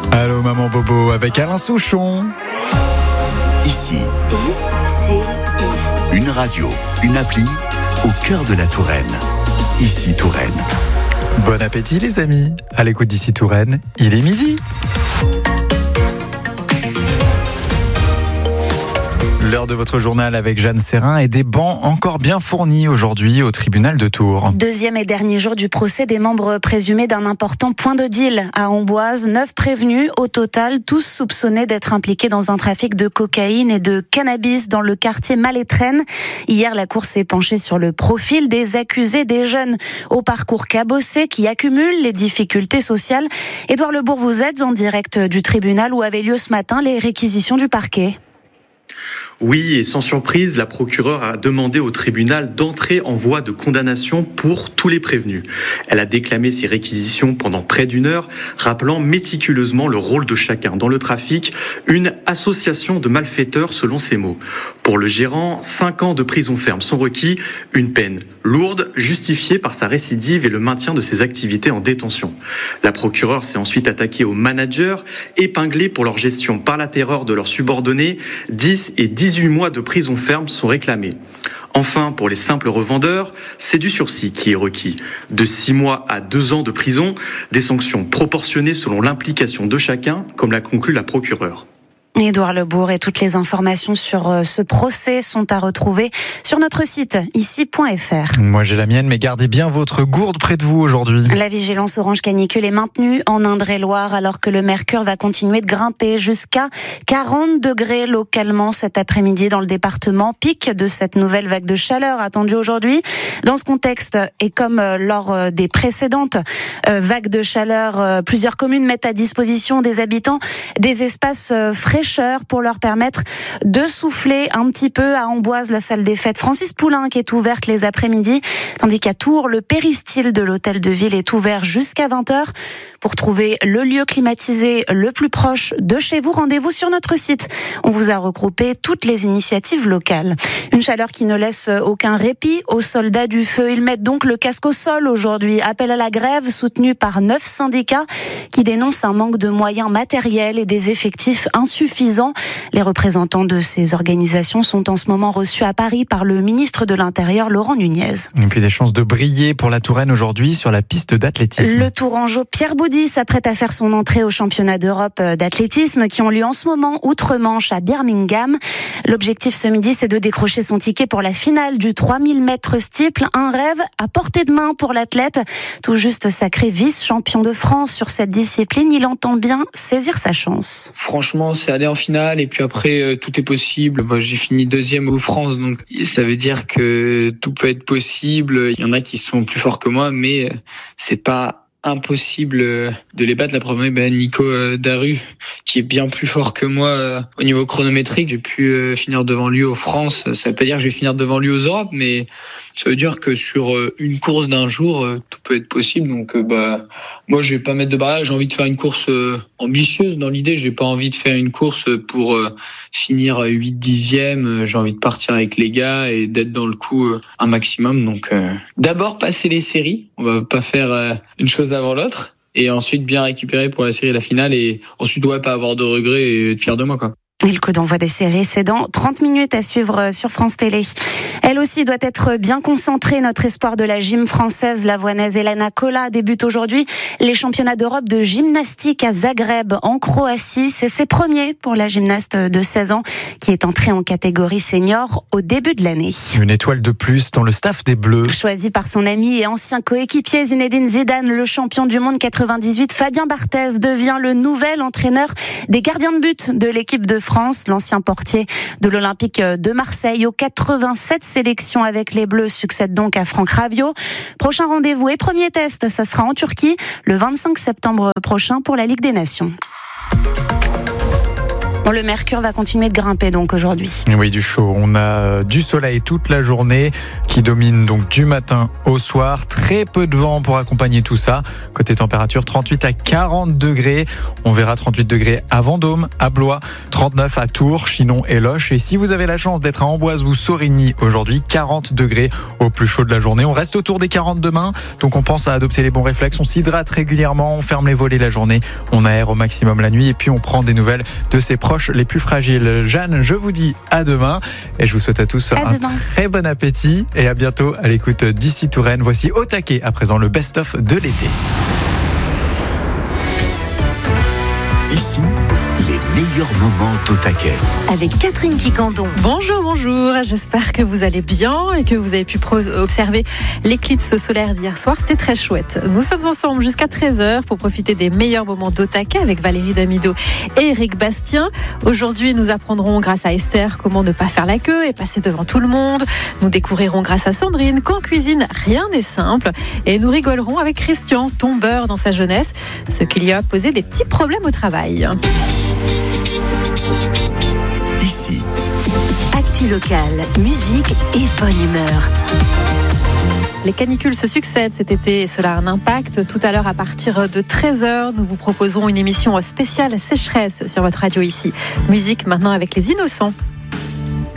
Allô Maman Bobo avec Alain Souchon. Ici, une radio, une appli au cœur de la Touraine. Ici Touraine. Bon appétit les amis. À l'écoute d'Ici Touraine, il est midi. L'heure de votre journal avec Jeanne Serrin et des bancs encore bien fournis aujourd'hui au tribunal de Tours. Deuxième et dernier jour du procès des membres présumés d'un important point de deal à Amboise. 9 prévenus au total, tous soupçonnés d'être impliqués dans un trafic de cocaïne et de cannabis dans le quartier Malétraine. Hier, la cour s'est penchée sur le profil des accusés, des jeunes au parcours cabossé qui accumulent les difficultés sociales. Édouard Lebourg, vous êtes en direct du tribunal où avaient lieu ce matin les réquisitions du parquet. Oui, et sans surprise, la procureure a demandé au tribunal d'entrer en voie de condamnation pour tous les prévenus. Elle a déclamé ses réquisitions pendant près d'1 heure, rappelant méticuleusement le rôle de chacun dans le trafic, une association de malfaiteurs selon ses mots. Pour le gérant, 5 ans de prison ferme sont requis, une peine lourde, justifiée par sa récidive et le maintien de ses activités en détention. La procureure s'est ensuite attaquée aux managers, épinglés pour leur gestion par la terreur de leurs subordonnés. 10 et 18 mois de prison ferme sont réclamés. Enfin, pour les simples revendeurs, c'est du sursis qui est requis. De 6 mois à 2 ans de prison, des sanctions proportionnées selon l'implication de chacun, comme l'a conclu la procureure. Édouard Lebourg, et toutes les informations sur ce procès sont à retrouver sur notre site ici.fr. Moi j'ai la mienne, mais gardez bien votre gourde près de vous aujourd'hui. La vigilance orange canicule est maintenue en Indre-et-Loire alors que le mercure va continuer de grimper jusqu'à 40 degrés localement cet après-midi dans le département. Pic de cette nouvelle vague de chaleur attendue aujourd'hui. Dans ce contexte, et comme lors des précédentes vagues de chaleur, plusieurs communes mettent à disposition des habitants des espaces fraîcheurs pour leur permettre de souffler un petit peu. À Amboise, la salle des fêtes Francis Poulenc qui est ouverte les après-midi, tandis qu'à Tours, le péristyle de l'hôtel de ville est ouvert jusqu'à 20h. Pour trouver le lieu climatisé le plus proche de chez vous, rendez-vous sur notre site. On vous a regroupé toutes les initiatives locales. Une chaleur qui ne laisse aucun répit aux soldats du feu. Ils mettent donc le casque au sol aujourd'hui. Appel à la grève soutenu par 9 syndicats qui dénoncent un manque de moyens matériels et des effectifs insuffisants. Les représentants de ces organisations sont en ce moment reçus à Paris par le ministre de l'Intérieur, Laurent Nunez. Et puis des chances de briller pour la Touraine aujourd'hui sur la piste d'athlétisme. Le Tourangeau Pierre Boudy s'apprête à faire son entrée au championnat d'Europe d'athlétisme qui ont lieu en ce moment outre-Manche à Birmingham. L'objectif ce midi, c'est de décrocher son ticket pour la finale du 3000 mètres steeple. Un rêve à portée de main pour l'athlète. Tout juste sacré vice-champion de France sur cette discipline, il entend bien saisir sa chance. Franchement, c'est aller en finale et puis après, tout est possible. Moi, j'ai fini 2e aux France, donc ça veut dire que tout peut être possible. Il y en a qui sont plus forts que moi, mais c'est pas impossible de les battre. La première, Nico Daru, qui est bien plus fort que moi au niveau chronométrique. J'ai pu finir devant lui aux France. Ça veut pas dire que je vais finir devant lui aux Europes, mais ça veut dire que sur une course d'un jour, tout peut être possible. Donc, moi, je vais pas mettre de barrière. J'ai envie de faire une course ambitieuse dans l'idée. J'ai pas envie de faire une course pour finir 8/10e. J'ai envie de partir avec les gars et d'être dans le coup un maximum. Donc, d'abord passer les séries. On va pas faire une chose avant l'autre. Et ensuite bien récupérer pour la série et la finale. Et ensuite, pas avoir de regrets et être fier de moi, quoi. Et le coup d'envoi des séries, c'est dans 30 minutes à suivre sur France Télé. Elle aussi doit être bien concentrée. Notre espoir de la gym française, l'avoinaise Elana Kola, débute aujourd'hui les championnats d'Europe de gymnastique à Zagreb, en Croatie. C'est ses premiers pour la gymnaste de 16 ans qui est entrée en catégorie senior au début de l'année. Une étoile de plus dans le staff des Bleus. Choisi par son ami et ancien coéquipier Zinedine Zidane, le champion du monde 98, Fabien Barthez devient le nouvel entraîneur des gardiens de but de l'équipe de France. L'ancien portier de l'Olympique de Marseille aux 87 sélections avec les Bleus succède donc à Franck Rabiot. Prochain rendez-vous et premier test, ça sera en Turquie le 25 septembre prochain pour la Ligue des Nations. Bon, le mercure va continuer de grimper donc aujourd'hui. Oui, du chaud. On a du soleil toute la journée qui domine donc du matin au soir. Très peu de vent pour accompagner tout ça. Côté température, 38 à 40 degrés. On verra 38 degrés à Vendôme, à Blois, 39 à Tours, Chinon et Loches. Et si vous avez la chance d'être à Amboise ou Sorigny aujourd'hui, 40 degrés au plus chaud de la journée. On reste autour des 40 demain. Donc on pense à adopter les bons réflexes. On s'hydrate régulièrement, on ferme les volets la journée, on aère au maximum la nuit et puis on prend des nouvelles de ses proches les plus fragiles. Jeanne, je vous dis à demain et je vous souhaite à tous très bon appétit et à bientôt à l'écoute d'ici Touraine. Voici Au taquet à présent le best-of de l'été. Ici, les meilleurs moments d'Au taquet. Avec Catherine Quicandon. Bonjour, j'espère que vous allez bien et que vous avez pu observer l'éclipse solaire d'hier soir. C'était très chouette. Nous sommes ensemble jusqu'à 13h pour profiter des meilleurs moments d'Au taquet avec Valérie Damido et Eric Bastien. Aujourd'hui, nous apprendrons grâce à Esther comment ne pas faire la queue et passer devant tout le monde. Nous découvrirons grâce à Sandrine qu'en cuisine, rien n'est simple. Et nous rigolerons avec Christian, tombeur dans sa jeunesse, ce qui lui a posé des petits problèmes au travail. Ici, Actu locale, musique et bonne humeur. Les canicules se succèdent cet été et cela a un impact. Tout à l'heure, à partir de 13h, nous vous proposerons une émission spéciale sécheresse sur votre radio ici. Musique maintenant avec Les Innocents.